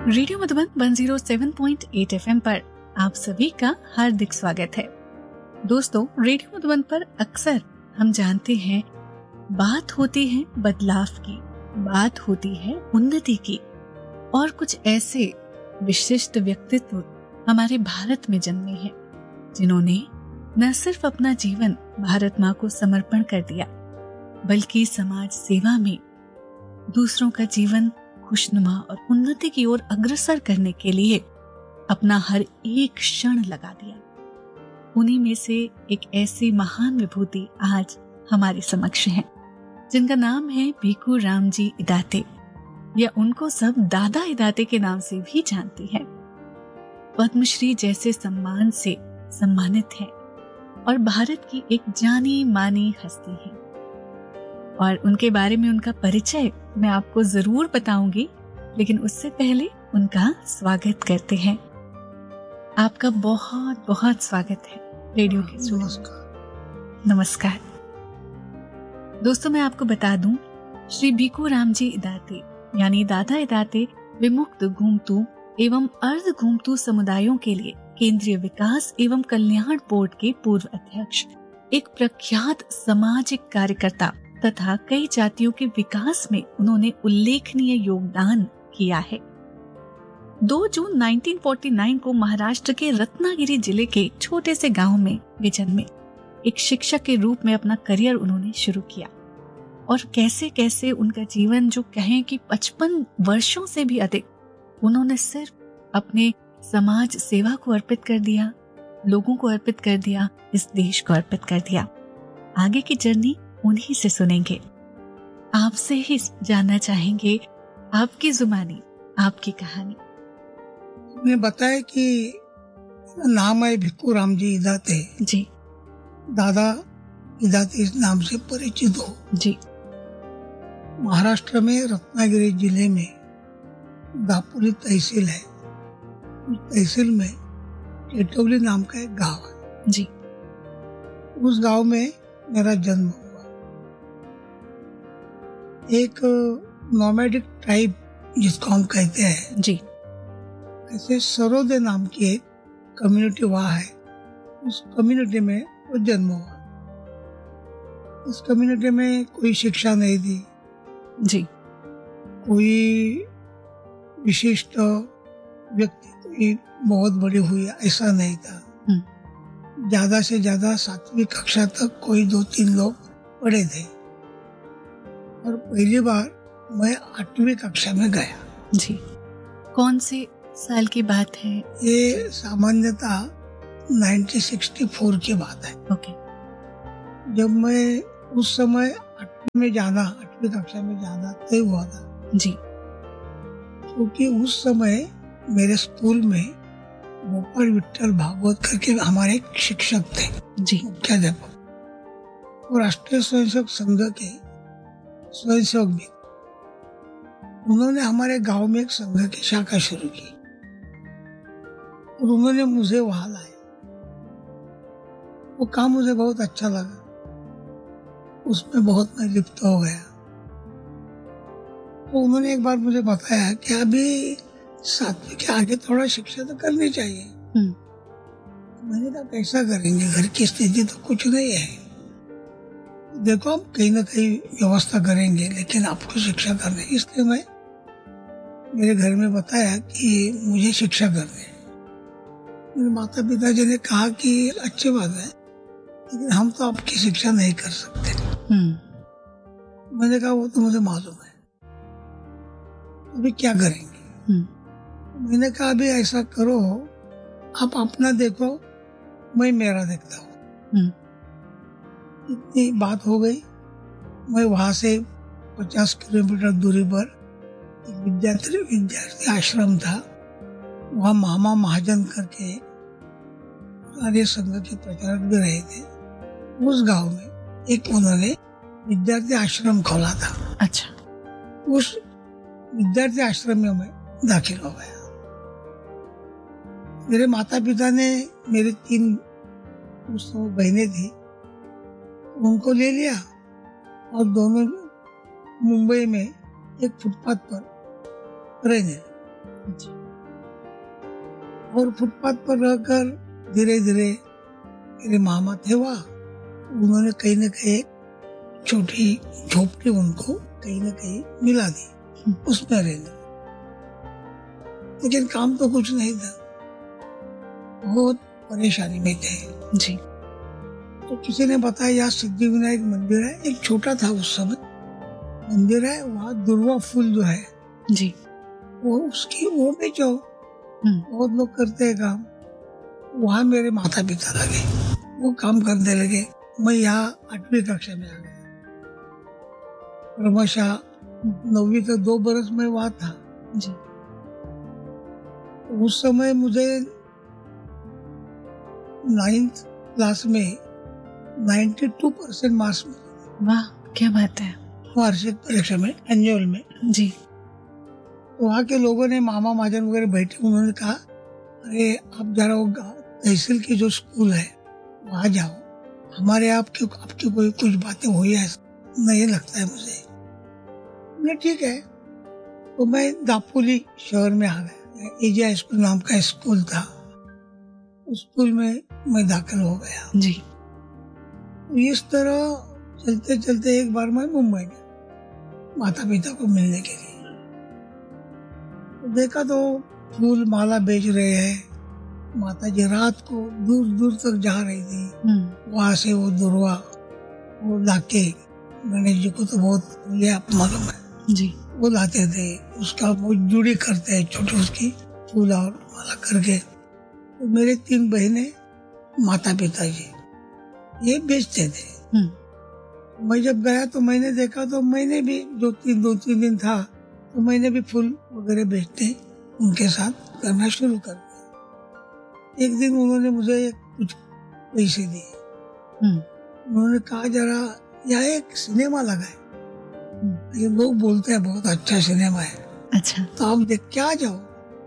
Radio Madhuban 107.8 FM पर आप सभी का हार्दिक स्वागत है। दोस्तों, रेडियो मधुबन पर अक्सर हम जानते हैं बात होती है बदलाव की, बात होती है उन्नति की, और कुछ ऐसे विशिष्ट व्यक्तित्व हमारे भारत में जन्मे हैं जिन्होंने न सिर्फ अपना जीवन भारत माँ को समर्पण कर दिया, बल्कि समाज सेवा में दूसरों का जीवन खुशनुमा और उन्नति की ओर अग्रसर करने के लिए अपना हर एक क्षण लगा दिया। उन्हीं में से एक ऐसी महान विभूति आज हमारे समक्ष हैं, जिनका नाम है भीखू राम जी इदाते, या उनको सब दादा इदाते के नाम से भी जानते हैं। पद्मश्री जैसे सम्मान से सम्मानित हैं और भारत की एक जानी मानी हस्ती है। और उनके बारे में उनका परिचय मैं आपको जरूर बताऊंगी, लेकिन उससे पहले उनका स्वागत करते हैं। आपका बहुत बहुत स्वागत है रेडियो के स्टूडियो। नमस्कार दोस्तों, मैं आपको बता दूं, श्री भीखू राम जी इदाते यानी दादा इदाते विमुक्त घुमतू एवं अर्ध घुमतू समुदायों के लिए केंद्रीय विकास एवं कल्याण बोर्ड के पूर्व अध्यक्ष, एक प्रख्यात सामाजिक कार्यकर्ता तथा कई जातियों के विकास में उन्होंने उल्लेखनीय योगदान किया है। 2 जून 1949 को महाराष्ट्र के रत्नागिरी जिले के छोटे से गांव में वे जन्मे। एक शिक्षक के रूप में अपना करियर उन्होंने शुरू किया, और कैसे कैसे उनका जीवन, जो कहें कि 55 वर्षों से भी अधिक, उन्होंने सिर्फ अपने समाज सेवा को अर्पित कर दिया, लोगों को अर्पित कर दिया, इस देश को अर्पित कर दिया। आगे की जर्नी उन्हीं से सुनेंगे। आपसे ही जानना चाहेंगे आपकी जुबानी, आपकी कहानी। उन्हें बताया कि नाम है भीखू राम जी इदाते जी। दादा इदाते इस नाम से परिचित हो जी। महाराष्ट्र में रत्नागिरी जिले में दापोली तहसील है। उस तहसील में टेटोली नाम का एक गांव है जी। उस गांव में मेरा जन्म हुआ। एक नोमैडिक ट्राइब जिसको हम कहते हैं जी, ऐसे सरोदे नाम की एक कम्युनिटी वहाँ है। उस कम्युनिटी में वो जन्म हुआ। इस कम्युनिटी में कोई शिक्षा नहीं थी जी, कोई विशिष्ट व्यक्ति कोई बहुत बड़ी हुई ऐसा नहीं था। ज्यादा से ज्यादा 7वीं कक्षा तक कोई 2-3 लोग पढ़े थे, और पहली बार मैं 8वीं कक्षा में गया। जी। कौन से साल की बात है? ये सामान्यतः 1964 की बात है। ओके। जब मैं उस समय 8वीं कक्षा में जाना तय हुआ था जी। क्योंकि उस समय मेरे स्कूल में गोपाल विट्ठल भागवत करके हमारे एक शिक्षक थे जी, मुख्याध्यापक, और राष्ट्रीय स्वयंसेवक संघ के स्वयंसेवक भी। उन्होंने हमारे गांव में एक संघ की शाखा शुरू की और उन्होंने मुझे वहां लाया। वो काम मुझे बहुत अच्छा लगा, उसमें बहुत मैं लिप्त हो गया। तो उन्होंने एक बार मुझे बताया कि अभी 7वीं के आगे थोड़ा शिक्षा तो करनी चाहिए। मैंने कहा कैसा करेंगे, घर की स्थिति तो कुछ नहीं है। देखो हम कहीं ना कहीं व्यवस्था करेंगे, लेकिन आपको शिक्षा करनी है। इसलिए मैं मेरे घर में बताया कि मुझे शिक्षा करनी है। मेरे माता पिताजी ने कहा कि अच्छी बात है, लेकिन हम तो आपकी शिक्षा नहीं कर सकते। मैंने कहा वो तो मुझे मालूम है, अभी क्या करेंगे? मैंने कहा अभी ऐसा करो, आप अपना देखो, मैं मेरा देखता हूँ। इतनी बात हो गई। मैं वहां से 50 किलोमीटर दूरी पर एक विद्यार्थी आश्रम था, वहाँ मामा महाजन करके आर्य संघ के प्रचारक भी रहे थे। उस गांव में एक उन्होंने विद्यार्थी आश्रम खोला था। अच्छा। उस विद्यार्थी आश्रम में मैं दाखिल हो गया। मेरे माता पिता ने मेरे 3 बहनें थी, उनको ले लिया और दोनों मुंबई में एक फुटपाथ पर रहने। और फुटपाथ पर रहकर धीरे धीरे मेरे मामा थे वहाँ, उन्होंने कहीं न कहीं छोटी झोपड़ी उनको कहीं न कहीं मिला दी उसमें रहने। लेकिन काम तो कुछ नहीं था, बहुत परेशानी में थे जी। तो किसी ने बताया यहाँ सिद्धि विनायक मंदिर है, एक छोटा था उस समय मंदिर है, वहाँ दुर्वा फूल जो है जी वो उसकी वो बेचो, बहुत लोग करते हैं काम। वहाँ मेरे माता पिता लगे, वो काम करने लगे। मैं यहाँ 8वीं कक्षा में आ गया, क्रमशः 9वीं का 2 बरस में वहाँ था जी। उस समय मुझे 9th क्लास में 92% मार्क्स मिले। वाह, क्या बात है। वार्षिक परीक्षा में, एनुअल में जी। तो वहाँ के लोगों ने, मामा महाजन वगैरह बैठे, उन्होंने कहा अरे आप जरा वो तहसील की जो स्कूल है वहाँ जाओ, हमारे आपकी कोई कुछ बातें हुई है नहीं लगता है मुझे। मैं ठीक है, तो मैं दापोली शहर में आ गया, एजे स्कूल नाम का स्कूल था, उस स्कूल में मैं दाखिल हो गया जी। इस तरह चलते चलते एक बार मैं मुंबई गया माता पिता को मिलने के लिए। तो देखा तो फूल माला बेच रहे हैं, माता जी रात को दूर दूर तक जा रही थी, वहां से वो दुर्वा वो लाके, गणेश जी को तो बहुत ये आप मालूम है जी, वो लाते थे, उसका वो जुड़ी करते हैं छोटी उसकी फूल और माला करके। तो मेरे 3 बहनें, माता पिता जी ये बेचते थे। मैं जब गया तो मैंने देखा, तो मैंने भी 2-3 दिन था तो मैंने भी फूल वगैरह बेचते उनके साथ करना शुरू कर दिया। एक दिन उन्होंने मुझे कुछ पैसे दिए, उन्होंने कहा जरा यहाँ एक सिनेमा लगा है, ये लोग बोलते हैं बहुत अच्छा सिनेमा है, अच्छा, तो आप देख के आ जाओ।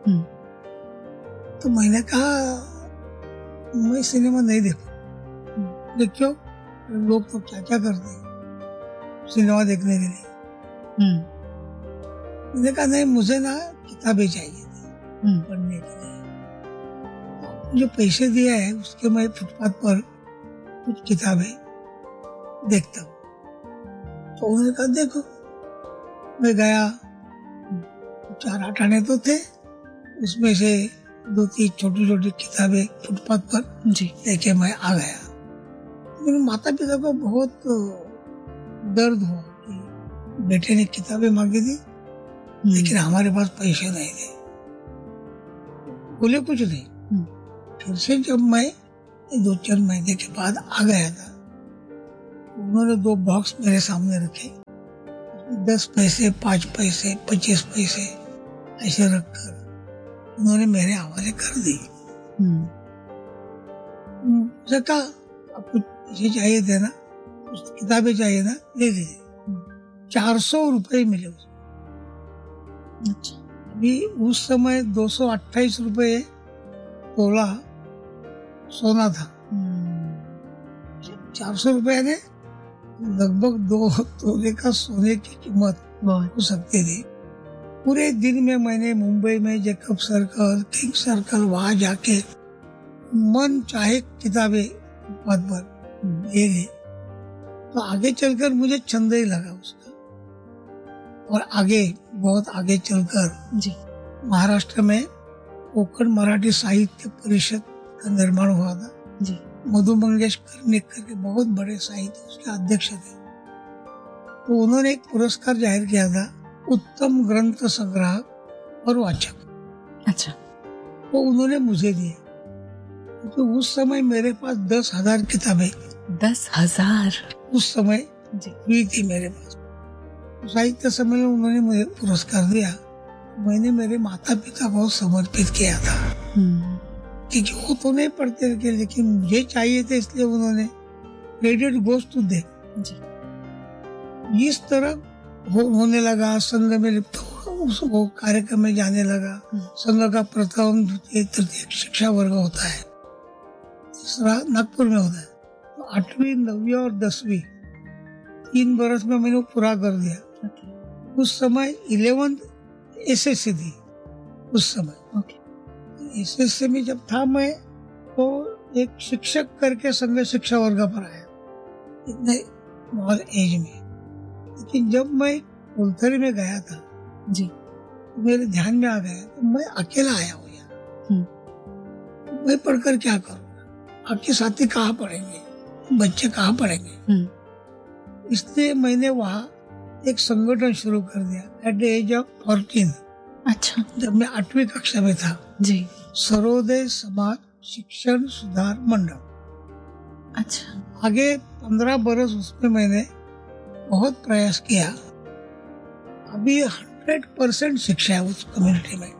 तो मैंने कहा मैं सिनेमा नहीं देखूं। देखो लोग तो क्या क्या करते हैं सिनेमा देखने के लिए। मैंने कहा नहीं, मुझे ना किताबें चाहिए थी पढ़ने के लिए। जो पैसे दिए हैं उसके मैं फुटपाथ पर कुछ किताबें देखता हूँ। तो उन्होंने कहा देखो। मैं गया, 4-8 आने तो थे, उसमें से 2-3 छोटी छोटी किताबें फुटपाथ पर जी लेके मैं आ गया। मेरे माता पिता को बहुत दर्द हुआ कि बेटे ने किताबें मांगी थी लेकिन हमारे पास पैसे नहीं थे। बोले कुछ नहीं। फिर से जब मैं 2-4 महीने के बाद आ गया था, उन्होंने 2 बॉक्स मेरे सामने रखे, 10 पैसे, 5 पैसे, 25 पैसे ऐसे रखकर उन्होंने मेरे हवाले कर दी। मुझे कहा अब कुछ पैसे चाहिए थे ना, कुछ किताबें चाहिए ना, ले लीजिए। 400 रुपए मिले उसमें। अच्छा। अभी उस समय 228 रुपए तोला सोना था। 400 रुपए ने लगभग 2 तोले का सोने की कीमत हो सकती थी। पूरे दिन में मैंने मुंबई में जैकब सर्कल, किंग सर्कल, वहां जाके मन चाहे किताबें पद पर ले गए। तो आगे चलकर मुझे छंद ही लगा उसका, और आगे बहुत आगे चलकर जी महाराष्ट्र में कोंकण मराठी साहित्य परिषद का निर्माण हुआ था। जी। मधु मंगेश कर्णिकर के बहुत बड़े साहित्य उसके अध्यक्ष थे। तो उन्होंने एक पुरस्कार जाहिर किया था, उत्तम ग्रंथ संग्राहक और वाचक। अच्छा। वो उन्होंने मुझे दिए, क्योंकि उस समय मेरे पास 10,000 किताबें 10,000 उस समय जी हुई थी मेरे पास। साहित्य सम्मेलन उन्होंने मुझे पुरस्कार दिया। मैंने मेरे माता पिता को समर्पित किया था, क्योंकि वो तो नहीं पढ़ते थे लेकिन मुझे चाहिए थे, इसलिए उन्होंने क्रेडिट गोज टू देम जी। इस तरह होने लगा। संघ में लिप्त वो कार्यक्रम में जाने लगा। संघ का प्रथम, द्वितीय, तृतीय शिक्षा वर्ग होता है, तीसरा नागपुर में होता है। तो 8वीं, 9वीं और 10वीं 3 बरस में मैंने पूरा कर दिया। उस समय 11th SSC थी उस समय। एसएससी में जब था मैं, तो एक शिक्षक करके संघ शिक्षा वर्ग पर आया इतने स्मॉल एज में। लेकिन जब मैं कुलथरी में गया था जी, तो मेरे ध्यान में आ गया तो मैं अकेला आया हूँ यहाँ, मैं पढ़कर क्या करूँगा, आपके साथी कहाँ पढ़ेंगे, बच्चे कहाँ पढ़ेंगे। इसलिए मैंने वहाँ एक संगठन शुरू कर दिया एट द एज ऑफ 14। अच्छा, जब मैं 8वीं कक्षा में था जी, सर्वोदय समाज शिक्षण सुधार मंडल। अच्छा, आगे 15 बरस उसमें मैंने बहुत प्रयास किया। अभी 100% शिक्षा है उस कम्युनिटी में,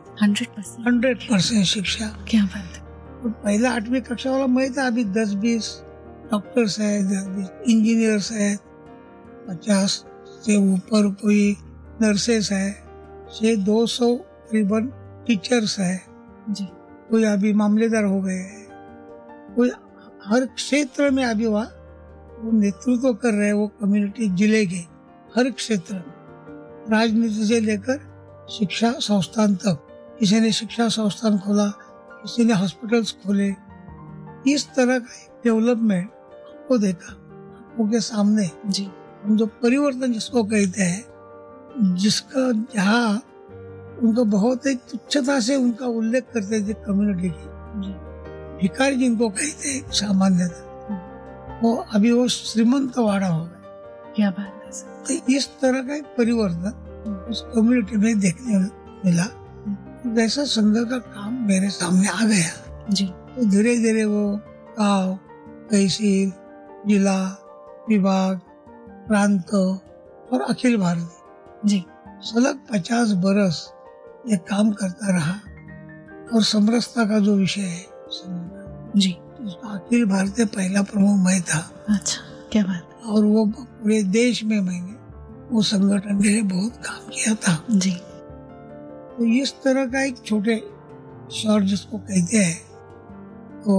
100% शिक्षा। क्या बात है। तो पहला 8वीं कक्षा वाला मैं था, अभी 10-20 डॉक्टर्स है, 10-20 इंजीनियर्स है, 50 से ऊपर कोई नर्सेस है, 200 करीबन टीचर्स है जी, कोई अभी मामलेदार हो गए हैं, कोई हर क्षेत्र में अभी वहाँ वो नेतृत्व कर रहे हैं, वो कम्युनिटी जिले के हर क्षेत्र में, राजनीति से लेकर शिक्षा संस्थान तक। किसी ने शिक्षा संस्थान खोला, किसी ने हॉस्पिटल्स खोले। इस तरह का एक डेवलपमेंट को देखा आंखों के सामने जी, हम जो परिवर्तन जिसको कहते हैं, जिसका जहाँ उनको बहुत ही तुच्छता से उनका उल्लेख करते थे कम्युनिटी की, भिखारी जिनको कहते हैं सामान्यतः, वो अभी वो श्रीमंत वाड़ा हो गए। क्या बात है। तो इस तरह का एक परिवर्तन उस कम्युनिटी में देखने मिला। वैसा संघ का काम मेरे सामने आ गया जी। तो धीरे धीरे वो गांव, तहसील, जिला, विभाग, प्रांत और अखिल भारतीय जी, सलग 50 बरस ये काम करता रहा। और समरसता का जो विषय है जी, उसका अखिल भारतीय पहला प्रमुख मैं था। अच्छा, क्या बात। और वो पूरे देश में मैंने वो संगठन के लिए बहुत काम किया था जी। तो इस तरह का एक छोटे शहर जिसको कहते हैं, तो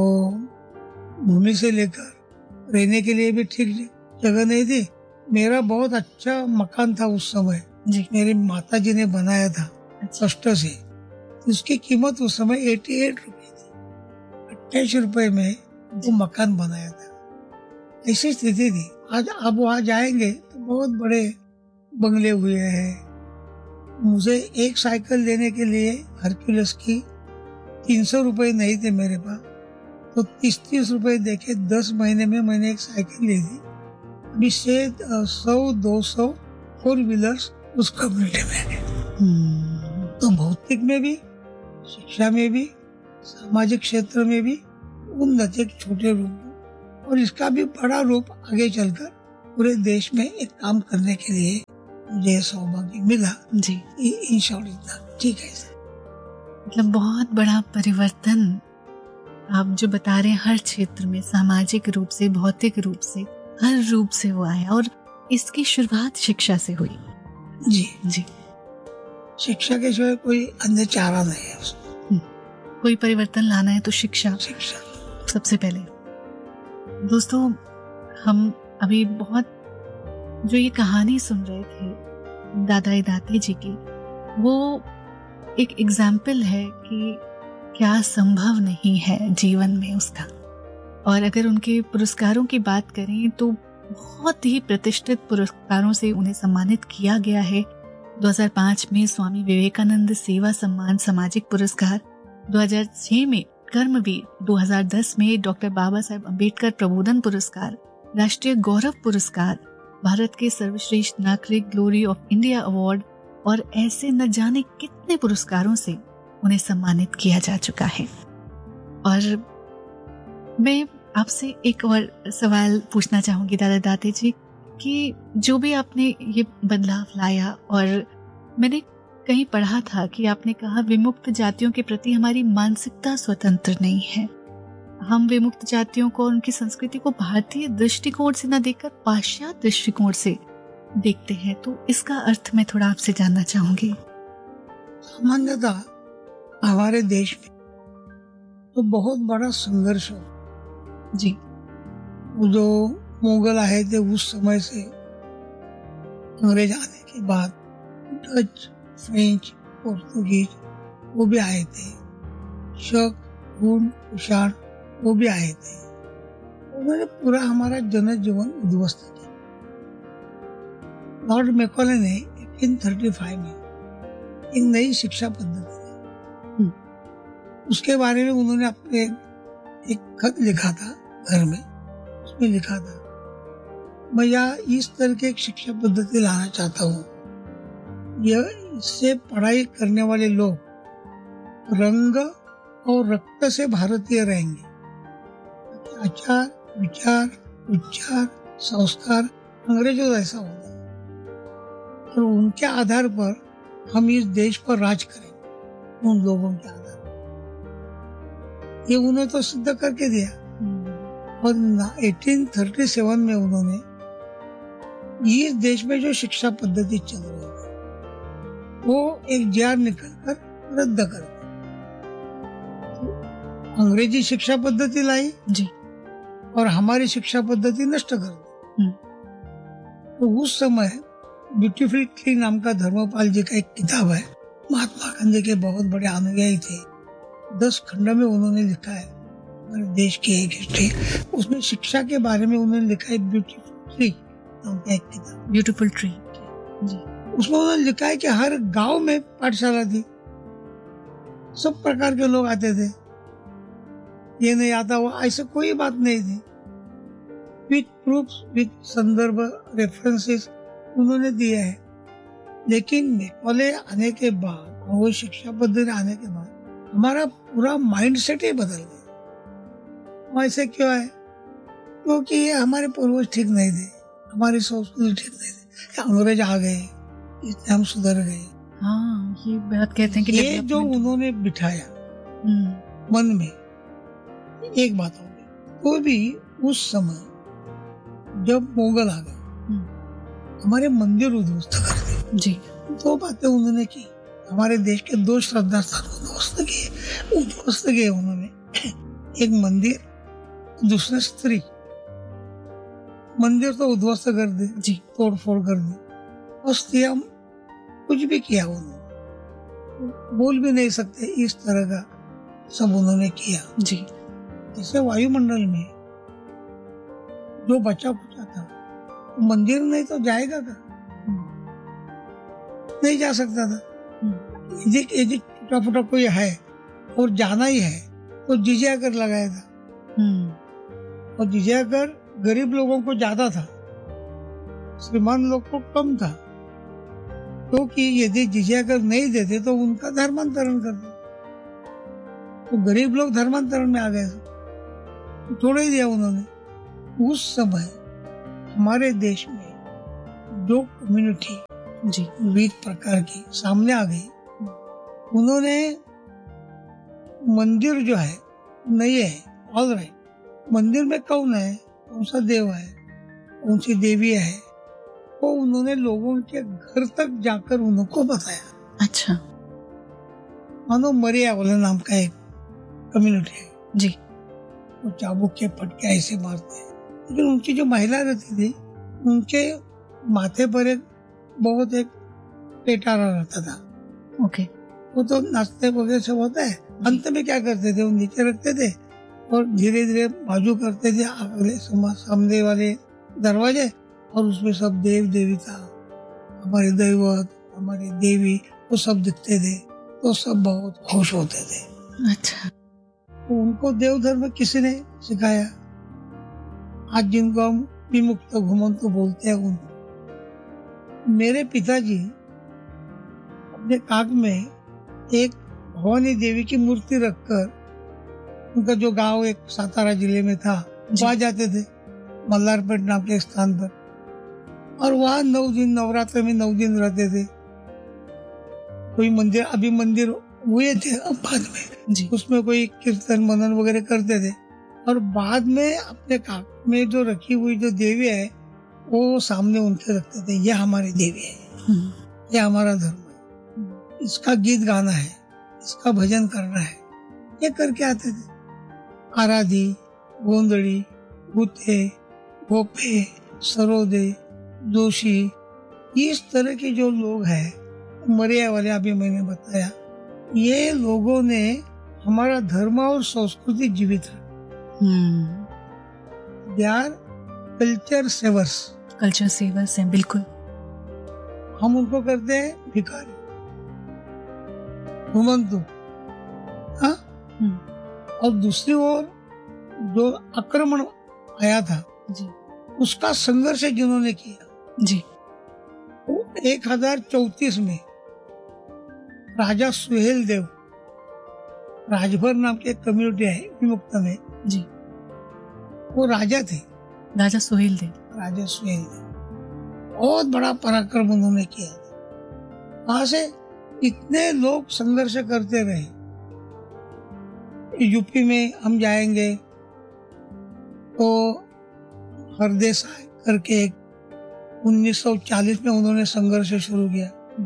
भूमि से लेकर रहने के लिए भी ठीक जगह नहीं थी। मेरा बहुत अच्छा मकान था उस समय जी, मेरी माता जी ने बनाया था कष्ट से। उसकी कीमत उस समय 88 रुपए थी। 28 रुपए में वो मकान बनाया था। ऐसी स्थिति थी। आज आप वहाँ जाएंगे तो बहुत बड़े बंगले हुए हैं। मुझे एक साइकिल लेने के लिए हरक्यूलिस की 300 रुपए नहीं थे मेरे पास, तो 30-30 रुपए देके 10 महीने में मैंने एक साइकिल ले दी। अभी से 100-200 4 व्हीलर्स उस कम्युनिटी में है। तो भौतिक में भी, शिक्षा में भी, सामाजिक क्षेत्र में भी उन्नति एक छोटे रूप और इसका भी बड़ा रूप आगे चलकर पूरे देश में एक काम करने के लिए मुझे सौभाग्य मिला जी। इन शॉर्ट इतना ठीक है सर। मतलब बहुत बड़ा परिवर्तन आप जो बता रहे हैं, हर क्षेत्र में सामाजिक रूप से, भौतिक रूप से, हर रूप से वो आया और इसकी शुरुआत शिक्षा से हुई। जी जी, शिक्षा के सिवाय कोई अन्य चारा नहीं है उसमें। कोई परिवर्तन लाना है तो शिक्षा सबसे पहले। दोस्तों, हम अभी बहुत जो ये कहानी सुन रहे थे दादाई दादी जी की, वो एक एग्जाम्पल है कि क्या संभव नहीं है जीवन में उसका। और अगर उनके पुरस्कारों की बात करें तो बहुत ही प्रतिष्ठित पुरस्कारों से उन्हें सम्मानित किया गया है। 2005 में स्वामी विवेकानंद सेवा सम्मान सामाजिक पुरस्कार, 2006 में कर्मवीर, 2010 में डॉक्टर बाबा साहेब अम्बेडकर प्रबोधन पुरस्कार, राष्ट्रीय गौरव पुरस्कार, भारत के सर्वश्रेष्ठ नागरिक ग्लोरी ऑफ इंडिया अवार्ड और ऐसे न जाने कितने पुरस्कारों से उन्हें सम्मानित किया जा चुका है। और मैं आपसे एक और सवाल पूछना चाहूंगी दादा दादी जी कि जो भी आपने ये बदलाव लाया, और मैंने कहीं पढ़ा था कि आपने कहा विमुक्त जातियों के प्रति हमारी मानसिकता स्वतंत्र नहीं है। हम विमुक्त जातियों को और उनकी संस्कृति को भारतीय दृष्टिकोण से न देखकर पाश्चात्य दृष्टिकोण से देखते हैं। तो इसका अर्थ मैं थोड़ा आपसे जानना चाहूंगी। सामान्यतः हमारे देश में तो बहुत बड़ा संघर्ष हो जी। वो जो मुगल आए थे उस समय से अंग्रेज आने के बाद डच, फ्रेंच, पोर्तुगीज वो भी आए थे। शक, खून, कुषाण वो भी आए थे। उन्होंने पूरा हमारा जनजीवन उद्ध्वस्त किया। लॉर्ड मैकॉले ने 1835 में एक नई शिक्षा पद्धति दी। उसके बारे में उन्होंने अपने एक खत लिखा था घर में। उसमें लिखा था, मैं यहाँ इस तरह की एक शिक्षा पद्धति लाना चाहता हूँ, यह इससे पढ़ाई करने वाले लोग रंग और रक्त से भारतीय रहेंगे। आचार, विचार, उच्चार, संस्कार अंग्रेजों जैसा होगा और उनके आधार पर हम इस देश पर राज करेंगे। उन लोगों के आधार पर ये उन्होंने तो सिद्ध करके दिया। और 1837 में उन्होंने इस देश में जो शिक्षा पद्धति चल रही थी वो एक जार निकलकर रद्द कर दी। अंग्रेजी शिक्षा पद्धति लाई जी और हमारी शिक्षा पद्धति नष्ट कर दी। तो उस समय ब्यूटीफुल ट्री नाम का धर्मपाल जी का एक किताब है, महात्मा गांधी के बहुत बड़े अनुयायी थे। 10 खंड में उन्होंने लिखा है हमारे देश की एक हिस्ट्री। उसमें शिक्षा के बारे में उन्होंने लिखा है ब्यूटीफुल ट्री नाम का एक किताब। ब्यूटीफुल ट्री जी। उसमें उन्होंने लिखा है कि हर गांव में पाठशाला थी, सब प्रकार के लोग आते थे। ये नहीं आता वो ऐसा कोई बात नहीं थी। विथ प्रूफ्स, विथ संदर्भ, रेफरेंसेस उन्होंने दिए हैं। लेकिन मैकॉले आने के बाद, वो शिक्षा पद्धति आने के बाद हमारा पूरा माइंडसेट ही बदल गया। ऐसे क्यों है? क्योंकि ये हमारे पूर्वज ठीक नहीं थे, हमारी संस्कृति ठीक नहीं थी। अंग्रेज आ गए, इसलिए हम सुधर गए। हाँ, ये बात कहते हैं कि ये जो उन्होंने बिठाया मन में, एक बात हो गई। तो भी उस समय जब मुगल आ गए, हमारे मंदिर उद्ध्वस्त कर दिए जी। 2 बातें उन्होंने की। हमारे देश के 2 श्रद्धा स्थान उद्ध्वस्त किए उन्होंने। एक मंदिर, दूसरा स्त्री। मंदिर तो उद्ध्वस्त कर दिए जी, तोड़ फोड़ कर दी। और स्त्रियां कुछ भी किया उन्होंने, बोल भी नहीं सकते, इस तरह का सब उन्होंने किया जी। जैसे वायुमंडल में जो बचा खुचा था, मंदिर नहीं तो जाएगा का? नहीं जा सकता था। यदि टूटा फूटा कोई है और जाना ही है तो जिजिया कर लगाया था। और जिजिया कर गरीब लोगों को ज्यादा था, श्रीमान लोग को कम था। क्योंकि यदि जिजिया कर नहीं देते तो उनका धर्मांतरण करते, तो गरीब लोग धर्मांतरण में आ गए, तो छोड़ ही दिया उन्होंने। उस समय हमारे देश में जो कम्युनिटी जी विविध प्रकार की सामने आ गई, उन्होंने मंदिर जो है नहीं है, ऑल राइट, मंदिर में कौन है, कौन सा देव है, कौन सी देवी है, वो उन्होंने लोगों के घर तक जाकर उनको बताया। अच्छा। मानो मरिया वाले नाम का एक कम्युनिटी है जी। वो चाबुक के फटके ऐसे मारते हैं, लेकिन उनकी जो महिला रहती थी उनके माथे पर एक पेटारा रहता था। ओके। वो तो नाचते वगैरह सब होता है। अंत में क्या करते थे, वो नीचे रखते थे और धीरे धीरे बाजू करते थे अगले सामने वाले दरवाजे, और उसमें सब देव देवता, हमारे दैवत, हमारी देवी, वो सब दिखते थे। तो सब बहुत खुश होते थे। अच्छा। तो उनको देव धर्म किसी ने सिखाया। आज जिनको हम विमुक्त घुमंतु बोलते हैं, उनको मेरे पिताजी अपने काग में एक भवानी देवी की मूर्ति रखकर, उनका जो गांव एक सातारा जिले में था, वहां जाते थे, मल्लारपेट नाम के स्थान पर, और वहां 9 दिन नवरात्र में 9 दिन रहते थे। कोई मंदिर, अभी मंदिर हुए थे अब बाद में जी। उसमें कोई कीर्तन मनन वगैरह करते थे, और बाद में अपने काग में जो रखी हुई जो देवी है वो सामने उनके रखते थे। यह हमारी देवी है, यह हमारा धर्म है, इसका गीत गाना है, इसका भजन करना है, ये करके आते थे। आराधी, गोंदड़ी, भूते, गोपे, सरोदे, जोशी, इस तरह के जो लोग हैं, मरिया वाले अभी मैंने बताया, ये लोगों ने हमारा धर्म और संस्कृति जीवित है। They our culture सेवर्स। कल्चर सेवर्स हैं, बिल्कुल। हम उनको करते हैं भिखारी, घुमंतु। हाँ, और दूसरी ओर जो आक्रमण आया था जी, उसका संघर्ष जिन्होंने किया जी, वो 1034 में राजा सुहेल देव, राजभर नाम की एक कम्युनिटी है विमुक्त में जी, वो राजा थे, राजा सुहेल देव। राजा सुहेल देव बहुत बड़ा पराक्रम उन्होंने किया था। वहां से इतने लोग संघर्ष करते रहे। यूपी में हम जाएंगे तो हरदेसाई करके 1940 में उन्होंने संघर्ष शुरू किया।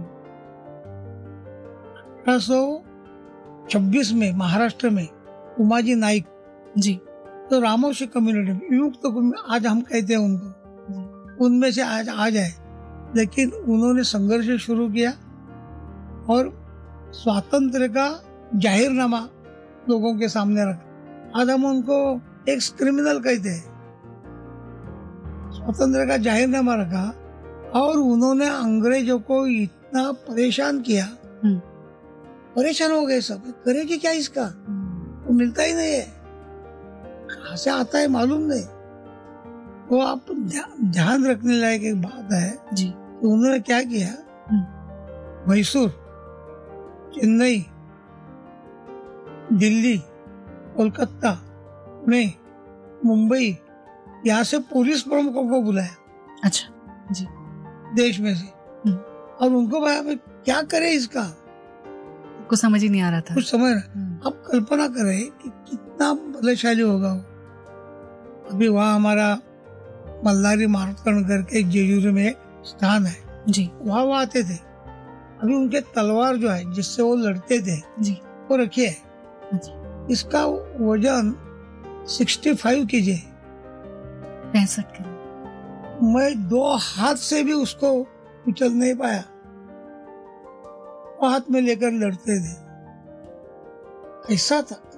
1826 में महाराष्ट्र में उमाजी नाइक जी, तो रामोशी कम्युनिटी विमुक्त तो आज हम कहते हैं उनको, उनमें से आज आ जाए, लेकिन उन्होंने संघर्ष शुरू किया और स्वातंत्र का जाहिरनामा लोगों के सामने रखा। आज हम उनको एक क्रिमिनल कहते हैं। स्वातंत्र का जाहिरनामा रखा और उन्होंने अंग्रेजों को इतना परेशान किया, परेशान हो गए सब। करेंगे क्या इसका, वो मिलता ही नहीं है, कहाँ से आता है मालूम नहीं। वो आप ध्यान रखने लायक एक बात है जी। तो उन्होंने क्या किया, मैसूर, चेन्नई, दिल्ली, कोलकाता, पुणे, मुंबई, यहाँ से पुलिस प्रमुखों को बुलाया। अच्छा जी, देश में से, और उनको भाई क्या करे इसका, कुछ समझ ही नहीं आ रहा था। कुछ समझ आप कल्पना करें कि कितना बलशाली होगा वो। अभी वहाँ हमारा मल्लारी मारतकण करके जेजूरी में एक स्थान है जी, वहाँ वो आते थे। अभी उनके तलवार जो है जिससे वो लड़ते थे जी, वो रखी है। इसका वजन 65 kg, 65 किलो। मैं 2 हाथ से भी उसको उछल नहीं पाया, वो हाथ में लेकर लड़ते थे। ऐसा था